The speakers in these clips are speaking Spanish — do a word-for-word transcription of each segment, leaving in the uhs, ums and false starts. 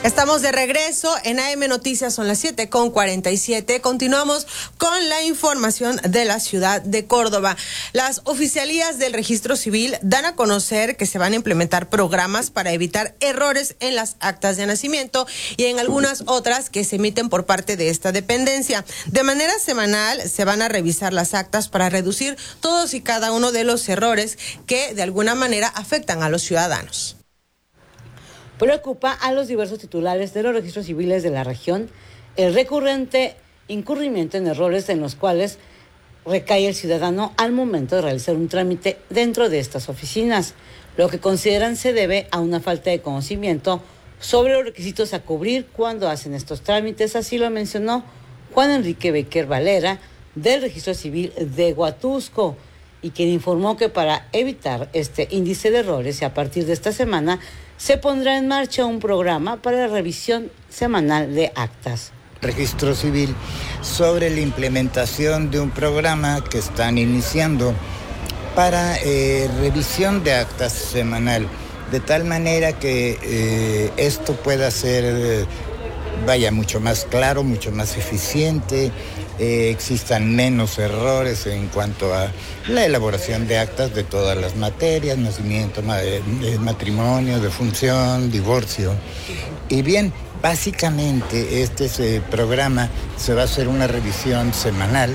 Estamos de regreso en A M Noticias, son las siete con cuarenta y siete. Continuamos con la información de la ciudad de Córdoba. Las oficialías del registro civil dan a conocer que se van a implementar programas para evitar errores en las actas de nacimiento y en algunas otras que se emiten por parte de esta dependencia. De manera semanal se van a revisar las actas para reducir todos y cada uno de los errores que de alguna manera afectan a los ciudadanos. Preocupa a los diversos titulares de los registros civiles de la región el recurrente incurrimiento en errores en los cuales recae el ciudadano al momento de realizar un trámite dentro de estas oficinas, lo que consideran se debe a una falta de conocimiento sobre los requisitos a cubrir cuando hacen estos trámites. Así lo mencionó Juan Enrique Becker Valera del Registro Civil de Huatusco, y quien informó que para evitar este índice de errores y a partir de esta semana se pondrá en marcha un programa para la revisión semanal de actas. Registro Civil sobre la implementación de un programa que están iniciando para eh, revisión de actas semanal, de tal manera que eh, esto pueda ser, eh, vaya, mucho más claro, mucho más eficiente, eh, existan menos errores en cuanto a la elaboración de actas de todas las materias, nacimiento, matrimonio, defunción, divorcio. Y bien, básicamente este eh, programa se va a hacer una revisión semanal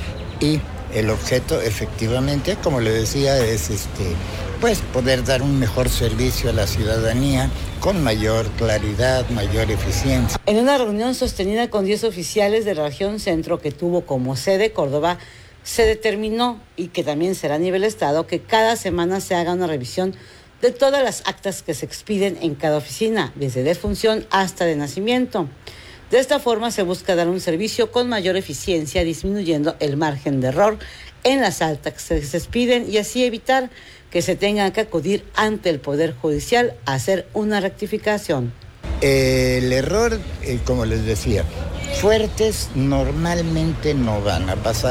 y el objeto efectivamente, como le decía, es este, pues poder dar un mejor servicio a la ciudadanía con mayor claridad, mayor eficiencia. En una reunión sostenida con diez oficiales de la región centro que tuvo como sede Córdoba, se determinó, y que también será a nivel estado, que cada semana se haga una revisión de todas las actas que se expiden en cada oficina, desde defunción hasta de nacimiento. De esta forma se busca dar un servicio con mayor eficiencia, disminuyendo el margen de error en las actas que se expiden y así evitar que se tenga que acudir ante el Poder Judicial a hacer una rectificación. El error, eh, como les decía, fuertes normalmente no van a pasar.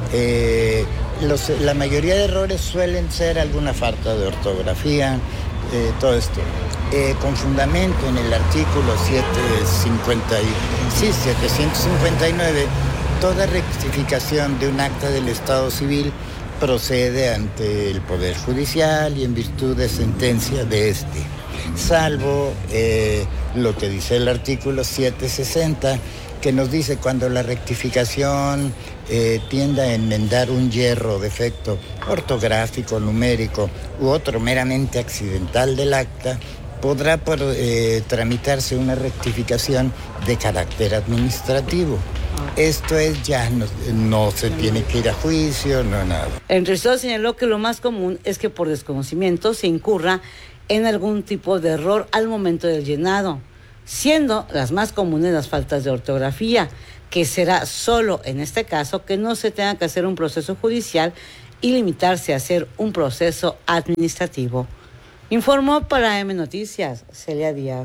Eh, los, la mayoría de errores suelen ser alguna falta de ortografía, eh, todo esto. Eh, con fundamento en el artículo setecientos cincuenta y, sí, setecientos cincuenta y nueve, toda rectificación de un acta del Estado Civil procede ante el Poder Judicial y en virtud de sentencia de este, salvo eh, lo que dice el artículo setecientos sesenta, que nos dice cuando la rectificación eh, tienda a enmendar un yerro, defecto ortográfico, numérico u otro meramente accidental del acta, podrá por, eh, tramitarse una rectificación de carácter administrativo. Esto es ya, no, no se tiene que ir a juicio, no nada. Entre todo señaló que lo más común es que por desconocimiento se incurra en algún tipo de error al momento del llenado, siendo las más comunes las faltas de ortografía, que será solo en este caso que no se tenga que hacer un proceso judicial y limitarse a hacer un proceso administrativo. Informó para A M Noticias, Celia Díaz.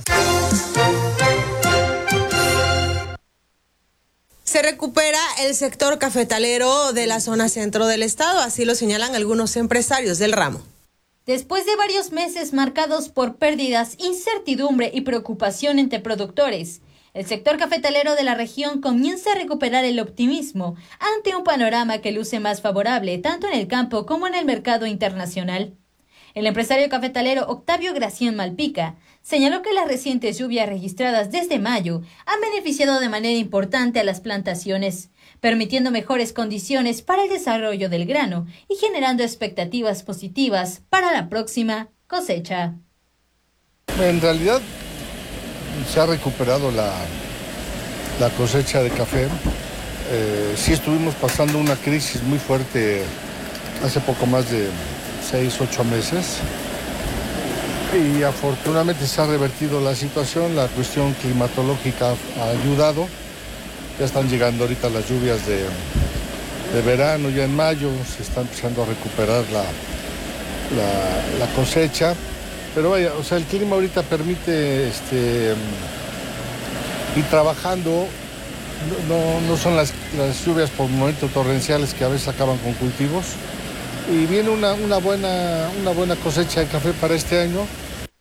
Se recupera el sector cafetalero de la zona centro del estado, así lo señalan algunos empresarios del ramo. Después de varios meses marcados por pérdidas, incertidumbre y preocupación entre productores, el sector cafetalero de la región comienza a recuperar el optimismo ante un panorama que luce más favorable tanto en el campo como en el mercado internacional. El empresario cafetalero Octavio Gracián Malpica señaló que las recientes lluvias registradas desde mayo han beneficiado de manera importante a las plantaciones, permitiendo mejores condiciones para el desarrollo del grano y generando expectativas positivas para la próxima cosecha. En realidad se ha recuperado la, la cosecha de café. Eh, sí estuvimos pasando una crisis muy fuerte hace poco más de seis, ocho meses y afortunadamente se ha revertido la situación, la cuestión climatológica ha ayudado, ya están llegando ahorita las lluvias de, de verano, ya en mayo se está empezando a recuperar la, la, la cosecha, pero vaya, o sea, el clima ahorita permite este, ir trabajando, no, no son las, las lluvias por momentos torrenciales que a veces acaban con cultivos. Y viene una, una, buena, una buena cosecha de café para este año.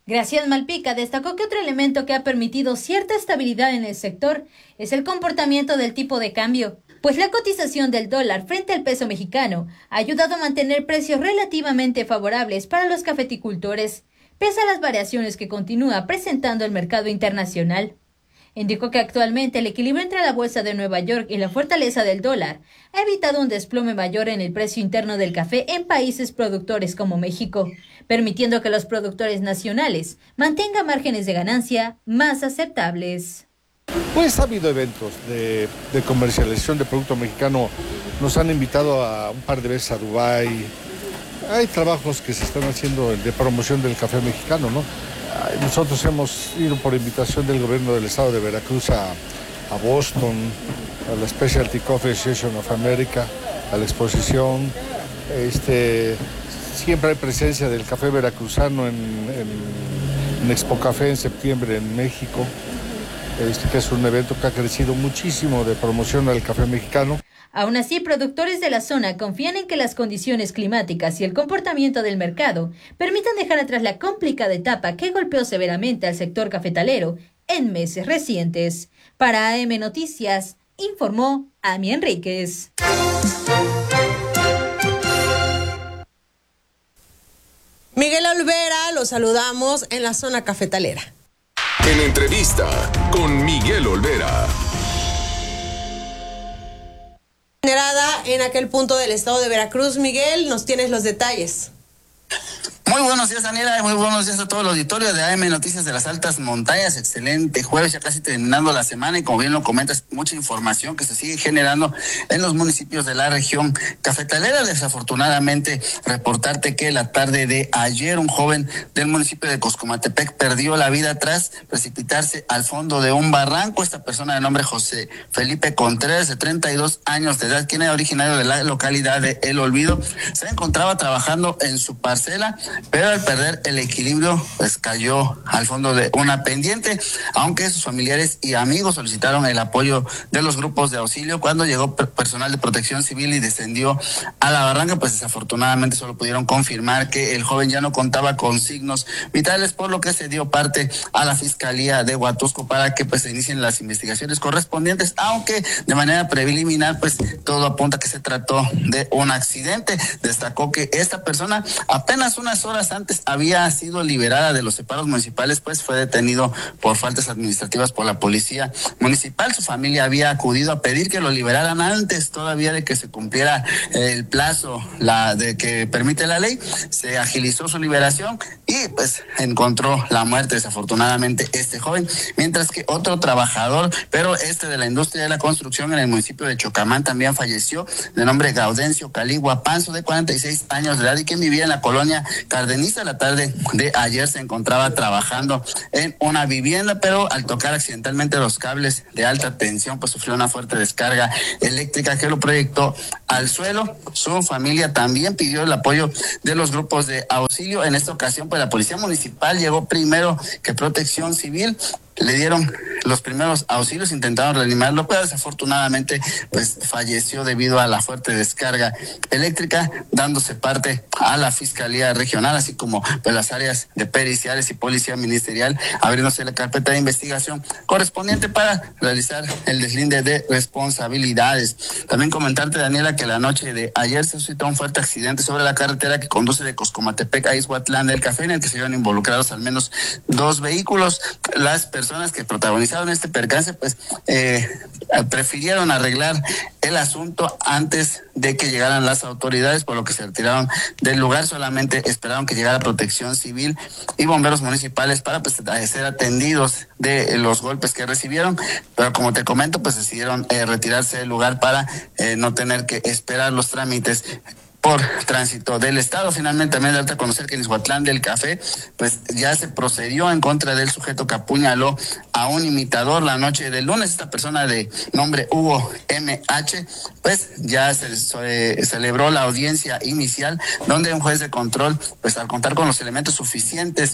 Gracias Malpica destacó que otro elemento que ha permitido cierta estabilidad en el sector es el comportamiento del tipo de cambio, pues la cotización del dólar frente al peso mexicano ha ayudado a mantener precios relativamente favorables para los cafeticultores, pese a las variaciones que continúa presentando el mercado internacional. Indicó que actualmente el equilibrio entre la bolsa de Nueva York y la fortaleza del dólar ha evitado un desplome mayor en el precio interno del café en países productores como México, permitiendo que los productores nacionales mantengan márgenes de ganancia más aceptables. Pues ha habido eventos de, de comercialización de producto mexicano, nos han invitado a un par de veces a Dubái, hay trabajos que se están haciendo de promoción del café mexicano, ¿no? Nosotros hemos ido por invitación del gobierno del estado de Veracruz a, a Boston, a la Specialty Coffee Association of America, a la exposición. Este, siempre hay presencia del café veracruzano en, en, en Expo Café en septiembre en México, este, que es un evento que ha crecido muchísimo de promoción al café mexicano. Aún así, productores de la zona confían en que las condiciones climáticas y el comportamiento del mercado permitan dejar atrás la complicada etapa que golpeó severamente al sector cafetalero en meses recientes. Para A M Noticias, informó Ami Enríquez. Miguel Olvera, lo saludamos en la zona cafetalera. En entrevista con Miguel Olvera. Generada en aquel punto del estado de Veracruz. Miguel, nos tienes los detalles. Muy buenos días, Daniela, y muy buenos días a todo el auditorio de A M Noticias de las Altas Montañas. Excelente jueves, ya casi terminando la semana, y como bien lo comentas, mucha información que se sigue generando en los municipios de la región cafetalera. Desafortunadamente, reportarte que la tarde de ayer un joven del municipio de Coscomatepec perdió la vida tras precipitarse al fondo de un barranco. Esta persona de nombre José Felipe Contreras, de treinta y dos años de edad, quien era originario de la localidad de El Olvido, se encontraba trabajando en su parcela, pero al perder el equilibrio, pues cayó al fondo de una pendiente. Aunque sus familiares y amigos solicitaron el apoyo de los grupos de auxilio, cuando llegó personal de protección civil y descendió a la barranca, pues desafortunadamente solo pudieron confirmar que el joven ya no contaba con signos vitales, por lo que se dio parte a la Fiscalía de Huatusco para que pues se inicien las investigaciones correspondientes, aunque de manera preliminar pues todo apunta que se trató de un accidente. Destacó que esta persona apenas unas horas antes había sido liberada de los separos municipales, pues fue detenido por faltas administrativas por la policía municipal. Su familia había acudido a pedir que lo liberaran antes todavía de que se cumpliera el plazo la de que permite la ley. Se agilizó su liberación y pues encontró la muerte desafortunadamente este joven, mientras que otro trabajador, pero este de la industria de la construcción en el municipio de Chocamán, también falleció, de nombre Gaudencio Caligua Panzo, de cuarenta y seis años de edad, y quien vivía en la colonia Cardenista. La tarde de ayer se encontraba trabajando en una vivienda, pero al tocar accidentalmente los cables de alta tensión, pues sufrió una fuerte descarga eléctrica que lo proyectó al suelo. Su familia también pidió el apoyo de los grupos de auxilio. En esta ocasión, pues la policía municipal llegó primero que Protección Civil. Le dieron los primeros auxilios, intentaron reanimarlo, pero desafortunadamente pues falleció debido a la fuerte descarga eléctrica, dándose parte a la Fiscalía Regional, así como pues las áreas de periciales y Policía Ministerial, abriéndose la carpeta de investigación correspondiente para realizar el deslinde de responsabilidades. También comentarte, Daniela, que la noche de ayer se suscitó un fuerte accidente sobre la carretera que conduce de Coscomatepec a Ixhuatlán del Café, en el que se vieron involucrados al menos dos vehículos. Las personas que protagonizaron este percance pues eh, prefirieron arreglar el asunto antes de que llegaran las autoridades, por lo que se retiraron del lugar. Solamente esperaron que llegara Protección Civil y bomberos municipales para pues ser atendidos de los golpes que recibieron, pero como te comento, pues decidieron eh, retirarse del lugar para eh, no tener que esperar los trámites por tránsito del estado. Finalmente también da a conocer que en Ixhuatlán del Café pues ya se procedió en contra del sujeto que apuñaló a un imitador la noche del lunes. Esta persona de nombre Hugo M H pues ya se, se celebró la audiencia inicial, donde un juez de control pues al contar con los elementos suficientes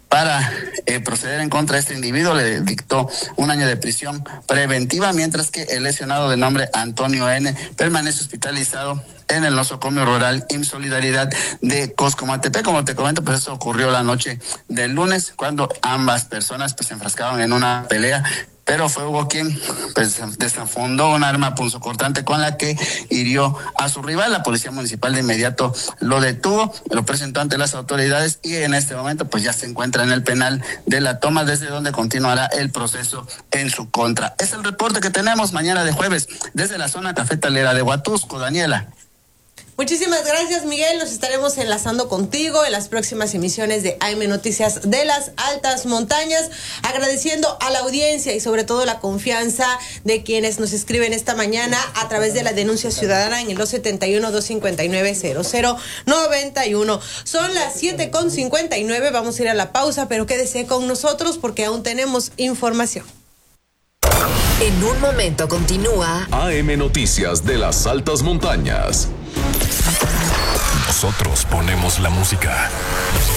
para eh, proceder en contra de este individuo. Le dictó un año de prisión preventiva, mientras que el lesionado de nombre Antonio N. permanece hospitalizado en el nosocomio rural I M S S Solidaridad de Coscomatepec. Como te comento, pues eso ocurrió la noche del lunes, cuando ambas personas pues se enfrascaban en una pelea, pero fue hubo quien pues desenfundó un arma punzocortante con la que hirió a su rival. La policía municipal de inmediato lo detuvo, lo presentó ante las autoridades y en este momento pues ya se encuentra en el penal de La Toma, desde donde continuará el proceso en su contra. Es el reporte que tenemos mañana de jueves desde la zona cafetalera de Huatusco. Daniela. Muchísimas gracias, Miguel. Nos estaremos enlazando contigo en las próximas emisiones de A M Noticias de las Altas Montañas, agradeciendo a la audiencia y sobre todo la confianza de quienes nos escriben esta mañana a través de la denuncia ciudadana en el dos siete uno, dos cinco nueve, cero cero nueve uno. Son las siete con cincuenta y nueve, vamos a ir a la pausa, pero quédese con nosotros porque aún tenemos información. En un momento continúa A M Noticias de las Altas Montañas. Nosotros ponemos la música.